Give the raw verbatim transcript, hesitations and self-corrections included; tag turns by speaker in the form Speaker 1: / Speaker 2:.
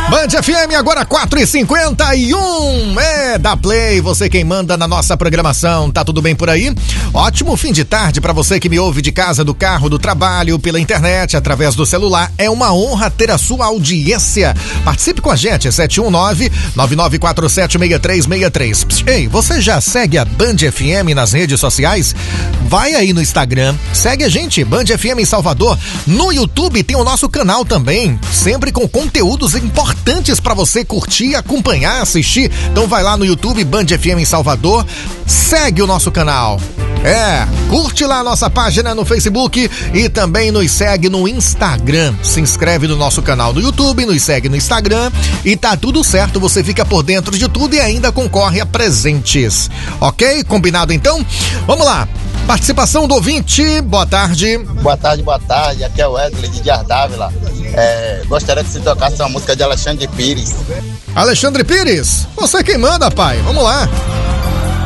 Speaker 1: Band F M, agora quatro e cinquenta e um. É, da Play, você quem manda na nossa programação. Tá tudo bem por aí? Ótimo fim de tarde pra você que me ouve de casa, do carro, do trabalho, pela internet, através do celular. É uma honra ter a sua audiência. Participe com a gente, sete um nove, nove nove quatro sete, seis três seis três. Ei, você já segue a Band F M nas redes sociais? Vai aí no Instagram, segue a gente, Band F M em Salvador. No YouTube tem o nosso canal também, sempre com conteúdos importantes para você curtir, acompanhar, assistir. Então vai lá no YouTube, Band F M em Salvador, segue o nosso canal. É, curte lá a nossa página no Facebook e também nos segue no Instagram. Se inscreve no nosso canal no YouTube, nos segue no Instagram e tá tudo certo, você fica por dentro de tudo e ainda concorre a presentes. Ok? Combinado então? Vamos lá. Participação do ouvinte, boa tarde.
Speaker 2: Boa tarde, boa tarde. Aqui é o Wesley de Jardávila. É, gostaria que se tocasse uma música de Alexandre Pires.
Speaker 1: Alexandre Pires, você quem manda, pai. Vamos lá.